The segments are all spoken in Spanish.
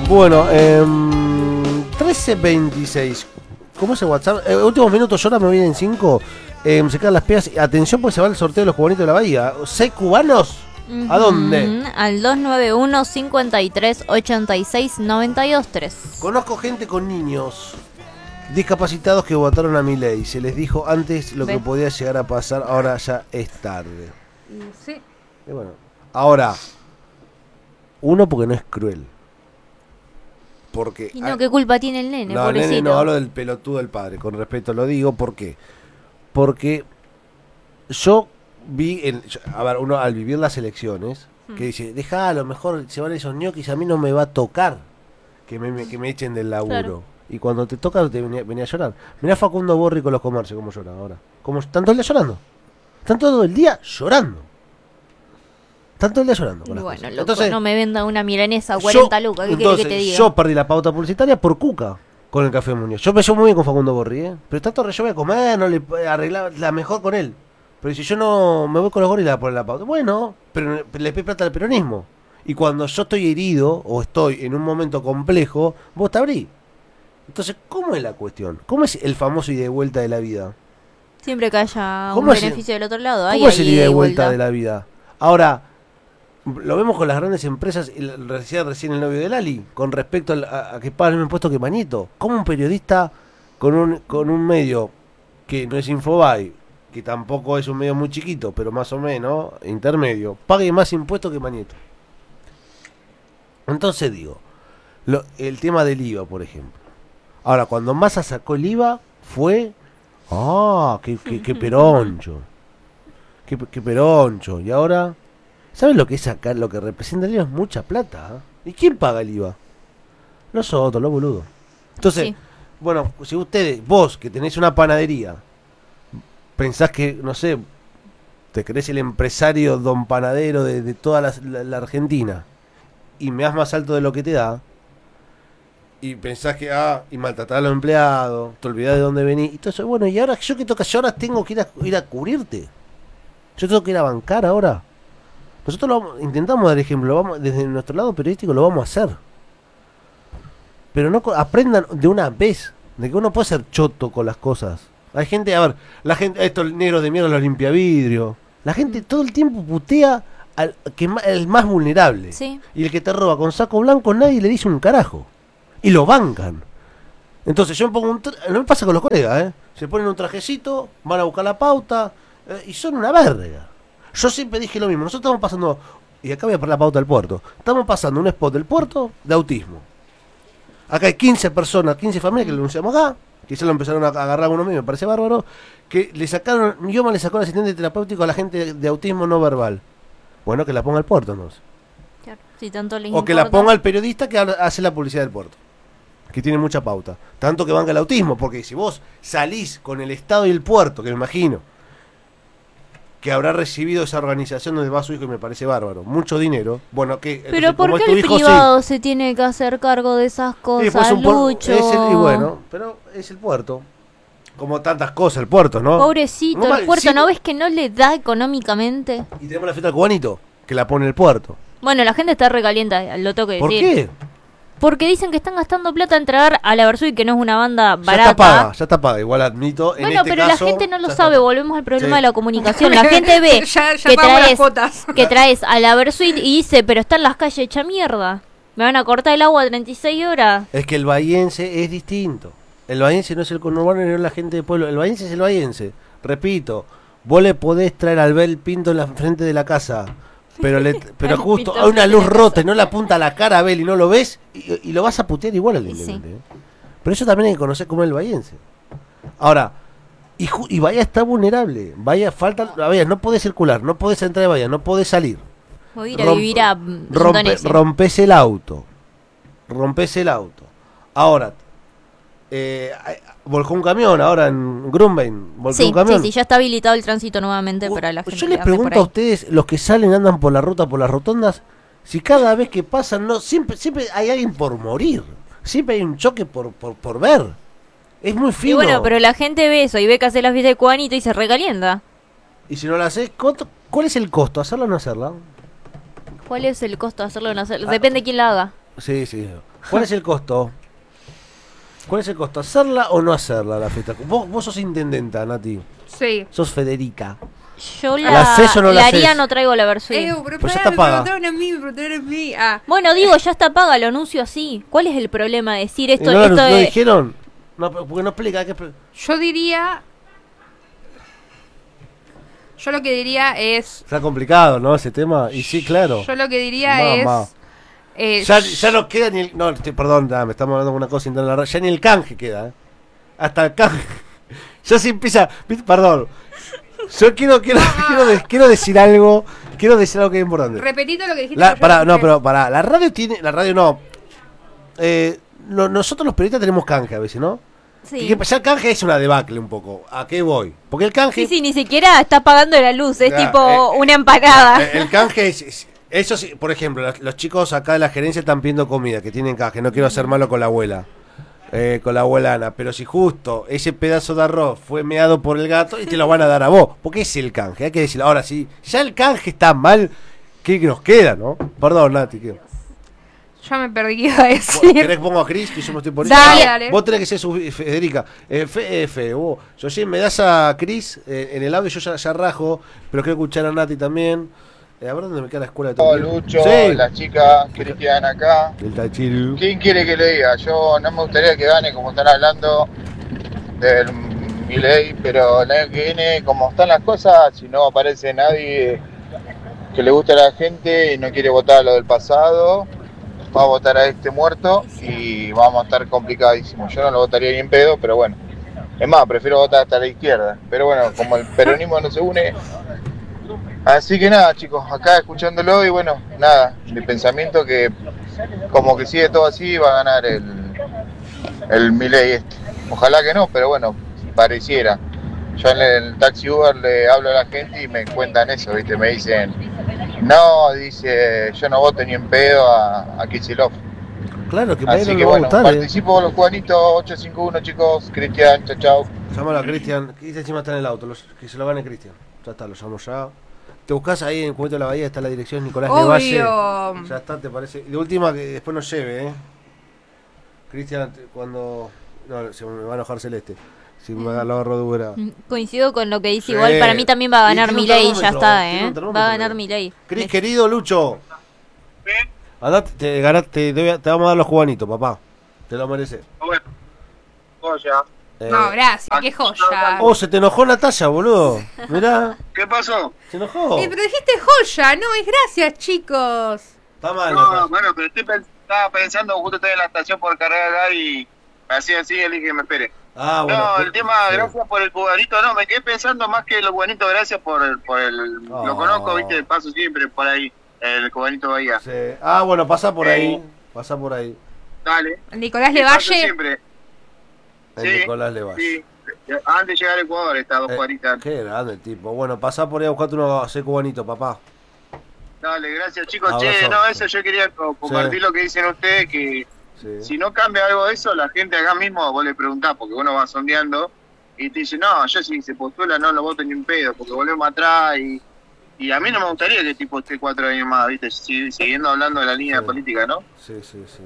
Bueno, 13:26. ¿Cómo es el WhatsApp? Últimos minutos, yo ahora me voy en 5. Se quedan las pegas. Atención, pues se va el sorteo de los cubanitos de la Bahía. ¿6 cubanos? ¿A dónde? Al 291-53-86-92-3. Conozco gente con niños discapacitados que votaron a Milei. Se les dijo antes lo que podía llegar a pasar. Ahora ya es tarde. Sí. Y bueno, ahora, uno porque no es cruel. Porque ¿Y no qué culpa tiene el nene, no, pobrecito? Nene, no hablo del pelotudo del padre, con respeto lo digo. ¿Por qué? Porque yo vi, a ver, uno al vivir las elecciones, que dice, deja, a lo mejor se van esos ñoquis, a mí no me va a tocar que me echen del laburo. Claro. Y cuando te toca te venía a llorar. Mirá Facundo Borri con los comercios, cómo llora ahora. Como están todo el día llorando. Están todo el día llorando. Están todo el día llorando con las bueno, cosas. loco, Entonces, no me venda una milanesa a 40 lucas, ¿qué querés que te diga? Yo perdí la pauta publicitaria por Cuca con el Café Muñoz. Yo me llevo muy bien con Facundo Borri, pero está todo yo voy a comer, no le arreglar la mejor con él. Pero si yo no me voy con los gorilas por la pauta, bueno, pero le pedí plata al peronismo. Y cuando yo estoy herido o estoy en un momento complejo, vos te abrís. Entonces, ¿cómo es la cuestión? ¿Cómo es el famoso ida y vuelta de la vida? Siempre que haya un beneficio del otro lado. ¿Cómo es el ida y vuelta de la vida? Ahora, lo vemos con las grandes empresas, recién el novio de Lali, con respecto a que pagan el mismo impuesto que Mañito. ¿Cómo un periodista con un medio que no es Infobae, que tampoco es un medio muy chiquito, pero más o menos intermedio, pague más impuestos que Mañito? Entonces digo, el tema del IVA, por ejemplo. Ahora, cuando Massa sacó el IVA, fue... ¡Qué peroncho! ¡Qué peroncho! Y ahora... ¿Sabes lo que es sacar? Lo que representa el IVA es mucha plata. ¿Y quién paga el IVA? Nosotros, los boludos. Entonces, sí. Bueno, si vos que tenés una panadería, pensás que, no sé, te crees el empresario don panadero de toda la Argentina y me das más alto de lo que te da, y pensás que, y maltratar a los empleados, te olvidás de dónde venís, y todo eso, bueno, y ahora yo que toca, yo ahora tengo que ir a cubrirte. Yo tengo que ir a bancar ahora. Nosotros intentamos dar ejemplo, desde nuestro lado periodístico lo vamos a hacer. Pero no aprendan de una vez, de que uno puede ser choto con las cosas. Hay gente, a ver, la gente, estos negros de mierda, los limpiavidrios, la gente todo el tiempo putea al el más vulnerable. Sí. Y el que te roba con saco blanco, nadie le dice un carajo. Y lo bancan. Entonces yo me pongo no me pasa con los colegas, se ponen un trajecito, van a buscar la pauta, y son una verga. Yo siempre dije lo mismo, nosotros estamos pasando, y acá voy a poner la pauta del puerto, estamos pasando un spot del puerto de autismo. Acá hay 15 personas, 15 familias que lo anunciamos acá, que ya lo empezaron a agarrar uno mismo, me parece bárbaro, que le sacaron, Guioma le sacó el asistente terapéutico a la gente de autismo no verbal. Bueno, que la ponga el puerto entonces. Claro, si tanto les o que importa. la ponga el periodista que hace la publicidad del puerto, que tiene mucha pauta. Tanto que banca el autismo, porque si vos salís con el Estado y el puerto, que me imagino que habrá recibido esa organización donde va su hijo, y me parece bárbaro, mucho dinero, bueno, que... Pero entonces, ¿por qué el hijo, privado se tiene que hacer cargo de esas cosas, pues Lucho? Y bueno, pero es el puerto, como tantas cosas, el puerto, ¿no? Pobrecito, el puerto, sí. ¿No ves que no le da económicamente? Y tenemos la fiesta del cubanito, que la pone el puerto. Bueno, la gente está recalienta, lo tengo que decir. ¿Por qué? Porque dicen que están gastando plata en traer a la Versuit, que no es una banda barata. Ya está paga, igual admito. Bueno, en este pero caso, la gente no lo sabe, volvemos al problema de la comunicación. La gente ve ya que traes a la Versuit y dice, pero está en las calles hecha mierda. Me van a cortar el agua a 36 horas. Es que el bahiense es distinto. El bahiense no es el conurbano, no es la gente del pueblo. El bahiense es el bahiense. Repito, vos le podés traer al Bel Pinto en la frente de la casa, pero justo hay una luz rota y no le apunta a la cara a Bel y no lo ves, y lo vas a putear igual al intendente. Sí. Pero eso también hay que conocer cómo es el bahiense. Ahora, y Bahía está vulnerable. Bahía no podés circular, no podés entrar de Bahía, no podés salir. Voy a ir a vivir a Indonesia. Rompés el auto. Ahora, volcó un camión ahora en Grumbein. Sí, un camión. Sí, ya está habilitado el tránsito nuevamente para la gente. Yo les pregunto a ustedes, los que andan por la ruta, por las rotondas, si cada vez que pasan, siempre hay alguien por morir. Siempre hay un choque por ver. Es muy fino. Y bueno, pero la gente ve eso y ve que hace la fiesta de Cubanito y se recalienta. Y si no la haces, ¿cuál es el costo? ¿Hacerla o no hacerla? ¿Cuál es el costo de hacerlo o no hacerlo? Depende de quién la haga. Sí. ¿Cuál es el costo? ¿Cuál es el costo? ¿Hacerla o no hacerla la fiesta? Vos sos intendenta, Nati. Sí. Sos Federica. Yo ¿La la, haces o no la la haría, haces? no traigo la Versuit. Pero Pues ya pará, está paga. me preguntaron a mí. Ah, Bueno, digo, ya está paga, lo anuncio así. ¿Cuál es el problema de decir esto? ¿No, esto ¿no de... dijeron? No, porque no explica. yo diría... Yo lo que diría es... Está complicado, ¿no? Ese tema. Y sí, claro. Yo lo que diría Mamá. es... Ya no queda ni el... No, perdón, me estamos hablando de una cosa interna en la radio. Ya ni el canje queda, ¿eh? Hasta el canje. Ya se empieza... Perdón. Yo quiero decir algo. Quiero decir algo que es importante. Repetito lo que dijiste. Pará. La radio tiene... La radio no. Nosotros los periodistas tenemos canje a veces, ¿no? Sí. Ya el canje es una debacle un poco. ¿A qué voy? Porque el canje... Sí, ni siquiera está pagando la luz, es Ya, tipo una empanada. El canje es... Eso sí, por ejemplo, los chicos acá de la gerencia están pidiendo comida, que tienen canje. No quiero hacer malo con la abuela. Con la abuela Ana. Pero si justo ese pedazo de arroz fue meado por el gato, y te lo van a dar a vos. Porque es el canje, hay que decirlo. Ahora, si ya el canje está mal, ¿qué nos queda, no? Perdón, Nati. Yo me perdí qué iba a ¿Querés decir. que ponga a Cris? Que yo me estoy poniendo. Dale. Vos tenés que ser su Federica. Vos. Yo sí, me das a Cris en el audio, yo ya rajo, pero quiero escuchar a Nati también. A ver dónde me queda la escuela de todo. Hola Lucho, Sí. la chica Cristian acá. El Tachiru. ¿Quién quiere que le diga? Yo no me gustaría que gane como están hablando del Milei, pero el año que viene, como están las cosas, si no aparece nadie que le guste a la gente y no quiere votar a lo del pasado, va a votar a este muerto y vamos a estar complicadísimos. Yo no lo votaría ni en pedo, pero bueno. Es más, prefiero votar hasta la izquierda. Pero bueno, como el peronismo no se une. Así que nada, chicos, acá escuchándolo y bueno, nada, mi pensamiento que como que sigue todo así va a ganar el Milei este. Ojalá que no, pero bueno, pareciera. Yo en el taxi Uber le hablo a la gente y me cuentan eso, ¿viste? Me dicen, no, dice, yo no voto ni en pedo a Kicillof. Claro, que para Así él no que le va a bueno, gustar, participo con los Juanitos 851, chicos. Cristian, chao, chao. Llámalo a Cristian. Cristian encima está en el auto. Que se lo gane Cristian. Ya está, lo llamo ya. Te buscas ahí en Cuento de la Bahía, está la dirección Nicolás Levalle. Obvio. Ya está, te parece. Y de última, que después nos lleve, Cristian, cuando... No, se me va a enojar Celeste. Si me lo agarro de Ubera. Coincido con lo que dice, Sí. igual para mí también va a ganar Y tiene un Milei, ya termómetro, está, tiene un termómetro. va a ganar Milei. Cris, querido Lucho. Andá, te vamos a dar los juganitos, papá. Te lo mereces. Bueno, joya. No, gracias, qué joya. Oh, se te enojó Natalia, boludo. Mirá, ¿Qué pasó? se enojó. Pero dijiste joya, no, es gracias, chicos. Está mal, No, Natalia. bueno, pero estaba pensando, justo estoy en la estación por cargar acá y así, elige que me espere. Ah, bueno. No, el tema, sí. gracias por el cubanito, no, me quedé pensando más que el cubanito, gracias por el Oh. lo conozco, viste, paso siempre por ahí, el cubanito Bahía. Sí. Ah, bueno, pasa por ahí. Pasa por ahí. Dale. Nicolás que paso Levalle. siempre. El Sí, Nicolás Levalle. Sí, antes de llegar a Ecuador, estas dos cuadritas. Qué grande el tipo. Bueno, pasá por ahí a buscarte uno a hacer cubanito, papá. Dale, gracias chicos. Abrazo. Che, no, eso yo quería compartir lo que dicen ustedes, que Sí. si no cambia algo de eso, la gente acá mismo vos le preguntás, porque uno va sondeando y te dice, no, yo si se postula no lo voto ni un pedo, porque volvemos atrás y a mí no me gustaría que tipo esté 4 años más, viste, siguiendo hablando de la línea Sí. política, ¿no? Sí.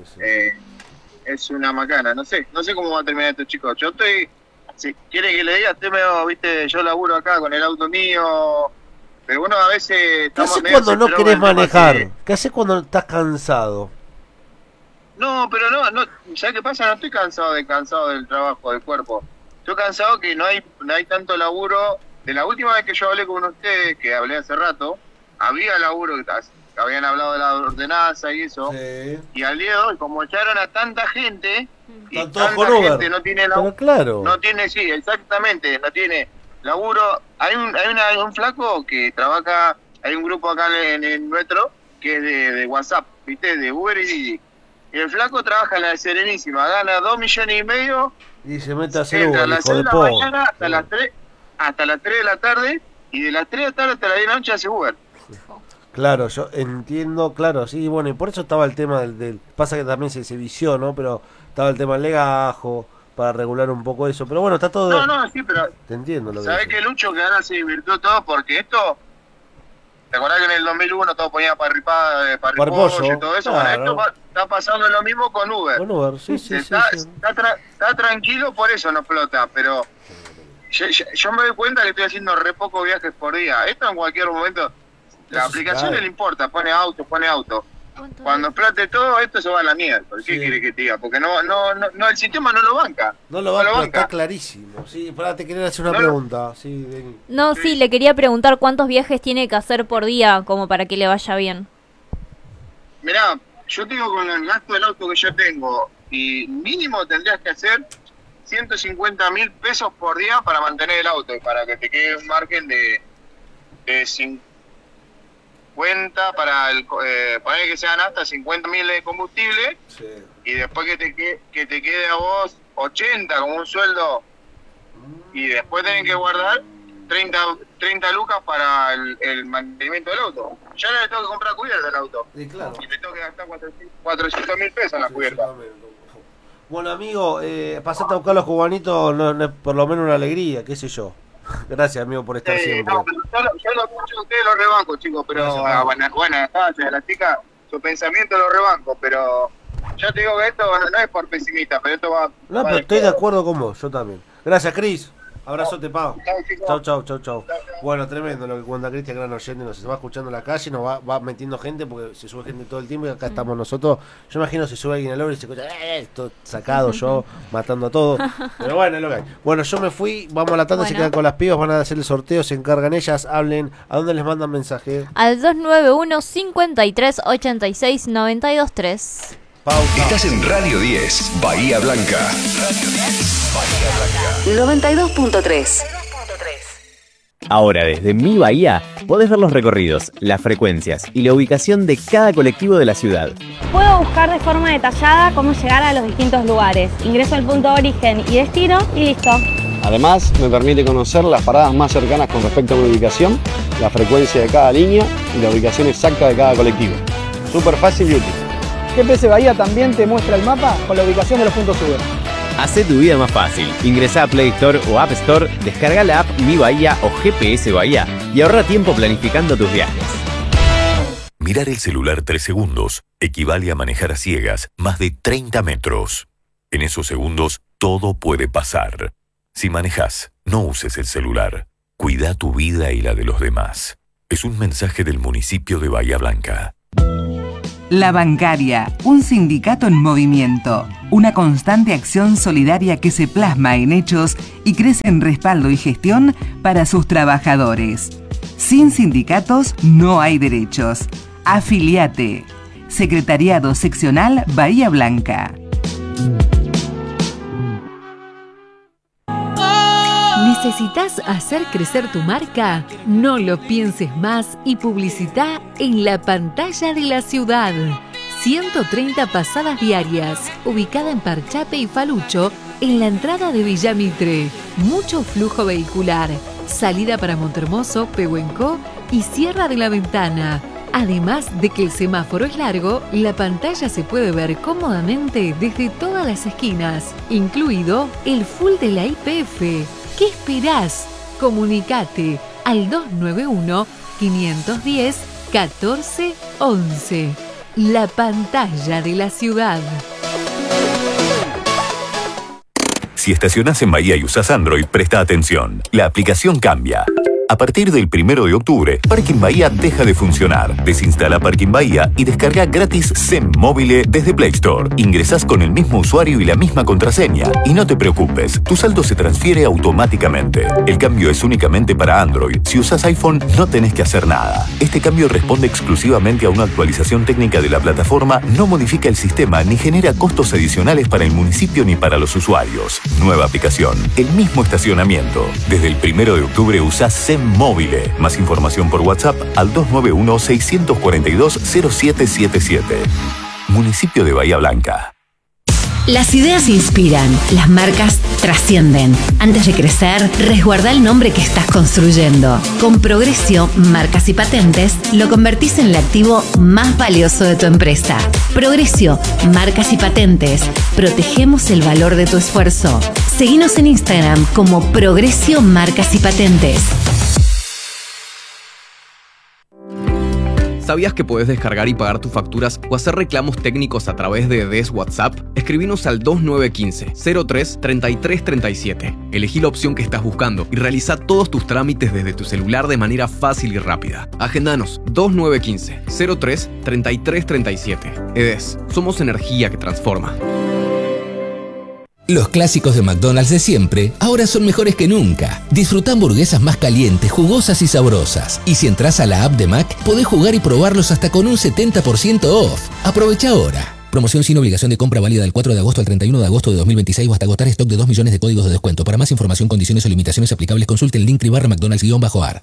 Es una macana, no sé cómo va a terminar esto, chicos. Yo estoy, si quiere que le diga, estoy medio, viste, yo laburo acá con el auto mío, pero bueno, a veces ¿Qué estamos haces medio cuando no desesperados querés con el tema manejar? que- ¿Qué haces cuando estás cansado? No, pero no, ¿sabes qué pasa? No estoy cansado del trabajo, del cuerpo. Estoy cansado que no hay tanto laburo. De la última vez que yo hablé con ustedes, que hablé hace rato, había laburo, que habían hablado de la ordenanza y eso. Sí. Y al día de hoy, como echaron a tanta gente, y Están todos tanta con Uber. gente no tiene laburo, Pero claro. no tiene, sí, exactamente, no tiene laburo. Hay un flaco que trabaja, hay un grupo acá en el metro, que es de WhatsApp, ¿viste? De Uber y Didi. Y el flaco trabaja en la Serenísima, gana 2,5 millones Y se mete a hacer entra a Uber, las hijo 6 de de la po. mañana hasta las 3 de la tarde, y de las 3 de la tarde hasta las 10 de la noche hace Uber. Claro, yo entiendo, claro, sí, bueno, y por eso estaba el tema del pasa que también se vició, ¿no? Pero estaba el tema del legajo, para regular un poco eso, pero bueno, está todo... No, sí, pero Te entiendo lo que ¿sabés dices. qué, Lucho? Que ahora se divirtió todo, porque esto ¿Te acordás que en el 2001 todo ponía parripollo y todo eso? Claro. Bueno, esto está pasando lo mismo con Uber. Con Uber, sí. Está tranquilo, por eso no explota, pero yo me doy cuenta que estoy haciendo re pocos viajes por día. Esto en cualquier momento, la aplicación no le importa, pone auto. Cuando explote todo, esto se va a la mierda. ¿Qué quiere que te diga? Porque no, el sistema no lo banca. No lo banca, está clarísimo. Sí, pará, te quería hacer una pregunta. Sí, vení. No, sí, le quería preguntar cuántos viajes tiene que hacer por día como para que le vaya bien. Mirá, yo tengo con el gasto del auto que yo tengo, y mínimo tendrías que hacer 150.000 pesos por día para mantener el auto, y para que te quede un margen de 50 para poner que sean hasta 50.000 de combustible, y después que te quede a vos 80 como un sueldo, y después tenés que guardar 30 lucas para el mantenimiento del auto. Yo no le tengo que comprar cubierta al auto. Sí, claro. Y le tengo que gastar 400.000 pesos en la cubierta. Bueno, amigo, pasate a buscar los cubanitos, no es por lo menos una alegría, qué sé yo. Gracias, amigo, por estar siempre. No, yo lo escucho a ustedes, lo rebanco, chicos, pero buenas gracias, la chica, su pensamiento lo rebanco, pero yo te digo que esto no es por pesimista, pero esto va... No, pero estoy de acuerdo con vos, yo también. Gracias, Cris. Abrazote, Pau. Chau. Bueno, tremendo lo que cuenta Cristian, gran oyente, nos va escuchando en la calle, nos va metiendo gente, porque se sube gente todo el tiempo y acá estamos nosotros. Yo imagino si sube alguien al oro y se escucha, esto sacado yo, matando a todos. Pero bueno, es lo que hay. Bueno, yo me fui, vamos a la tanda, se quedan con las pibas, van a hacer el sorteo, se encargan ellas, hablen. ¿A dónde les mandan mensaje? Al 291-53-86-92-3. Pausa. Estás en Radio 10, Bahía Blanca. 92.3. Ahora desde Mi Bahía podés ver los recorridos, las frecuencias y la ubicación de cada colectivo de la ciudad. Puedo buscar de forma detallada cómo llegar a los distintos lugares. Ingreso al punto de origen y destino y listo. Además, me permite conocer las paradas más cercanas con respecto a mi ubicación, la frecuencia de cada línea y la ubicación exacta de cada colectivo. Súper fácil y útil. GPS Bahía también te muestra el mapa con la ubicación de los puntos Uber. Hacé tu vida más fácil. Ingresá a Play Store o App Store, descarga la app Mi Bahía o GPS Bahía y ahorra tiempo planificando tus viajes. Mirar el celular 3 segundos equivale a manejar a ciegas más de 30 metros. En esos segundos, todo puede pasar. Si manejás, no uses el celular. Cuida tu vida y la de los demás. Es un mensaje del municipio de Bahía Blanca. La Bancaria, un sindicato en movimiento, una constante acción solidaria que se plasma en hechos y crece en respaldo y gestión para sus trabajadores. Sin sindicatos no hay derechos. Afiliate. Secretariado Seccional Bahía Blanca. ¿Necesitas hacer crecer tu marca? No lo pienses más y publicita en la pantalla de la ciudad. 130 pasadas diarias, ubicada en Parchape y Falucho, en la entrada de Villa Mitre. Mucho flujo vehicular, salida para Montermoso, Pehuenco y Sierra de la Ventana. Además de que el semáforo es largo, la pantalla se puede ver cómodamente desde todas las esquinas, incluido el full de la YPF. ¿Qué esperás? Comunicate al 291-510-1411. La pantalla de la ciudad. Si estacionás en Bahía y usás Android, presta atención. La aplicación cambia. A partir del 1 de octubre, Parking Bahía deja de funcionar. Desinstala Parking Bahía y descarga gratis SEM Móvil desde Play Store. Ingresás con el mismo usuario y la misma contraseña. Y no te preocupes, tu saldo se transfiere automáticamente. El cambio es únicamente para Android. Si usás iPhone, no tenés que hacer nada. Este cambio responde exclusivamente a una actualización técnica de la plataforma, no modifica el sistema ni genera costos adicionales para el municipio ni para los usuarios. Nueva aplicación, el mismo estacionamiento. Desde el 1 de octubre usás SEM Móvil. Más información por WhatsApp al 291-642-0777. Municipio de Bahía Blanca. Las ideas inspiran, las marcas trascienden. Antes de crecer, resguarda el nombre que estás construyendo. Con Progresio, Marcas y Patentes, lo convertís en el activo más valioso de tu empresa. Progresio, Marcas y Patentes. Protegemos el valor de tu esfuerzo. Seguinos en Instagram como Progresio, Marcas y Patentes. ¿Sabías que podés descargar y pagar tus facturas o hacer reclamos técnicos a través de DES WhatsApp? Escribinos al 2915-03-3337. Elegí la opción que estás buscando y realiza todos tus trámites desde tu celular de manera fácil y rápida. Agendanos 2915-03-3337. EDES, somos energía que transforma. Los clásicos de McDonald's de siempre ahora son mejores que nunca. Disfruta hamburguesas más calientes, jugosas y sabrosas. Y si entras a la app de Mac, podés jugar y probarlos hasta con un 70% off. Aprovecha ahora. Promoción sin obligación de compra válida del 4 de agosto al 31 de agosto de 2026 o hasta agotar stock de 2 millones de códigos de descuento. Para más información, condiciones o limitaciones aplicables, consulte el link /McDonald's_ar.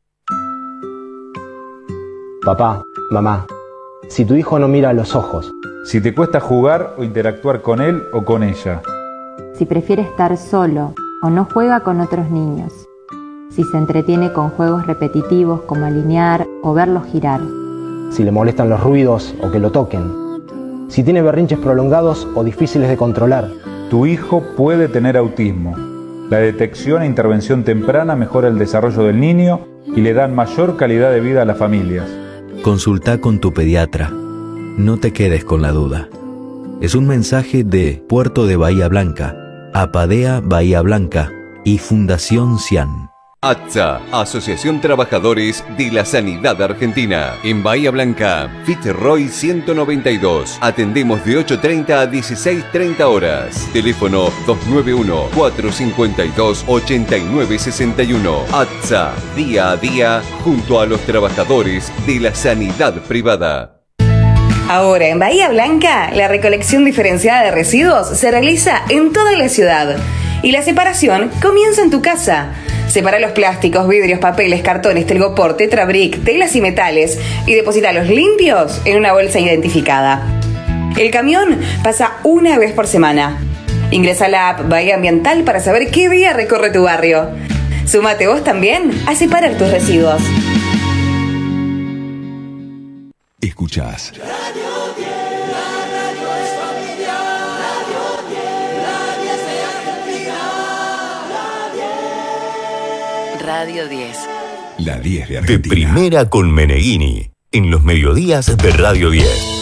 Papá, mamá, si tu hijo no mira a los ojos. Si te cuesta jugar o interactuar con él o con ella. Si prefiere estar solo o no juega con otros niños. Si se entretiene con juegos repetitivos como alinear o verlos girar. Si le molestan los ruidos o que lo toquen. Si tiene berrinches prolongados o difíciles de controlar. Tu hijo puede tener autismo. La detección e intervención temprana mejora el desarrollo del niño y le dan mayor calidad de vida a las familias. Consulta con tu pediatra. No te quedes con la duda. Es un mensaje de Puerto de Bahía Blanca, Apadea Bahía Blanca y Fundación CIAN. ATSA, Asociación Trabajadores de la Sanidad Argentina. En Bahía Blanca, Fitzroy 192. Atendemos de 8:30 a 16:30 horas. Teléfono 291-452-8961. ATSA, día a día, junto a los trabajadores de la sanidad privada. Ahora, en Bahía Blanca, la recolección diferenciada de residuos se realiza en toda la ciudad. Y la separación comienza en tu casa. Separa los plásticos, vidrios, papeles, cartones, telgopor, tetrabric, telas y metales y deposítalos limpios en una bolsa identificada. El camión pasa una vez por semana. Ingresa a la app Bahía Ambiental para saber qué día recorre tu barrio. Súmate vos también a separar tus residuos. Escuchás Radio 10. La 10 de Argentina. De primera con Meneghini, en los mediodías de Radio 10.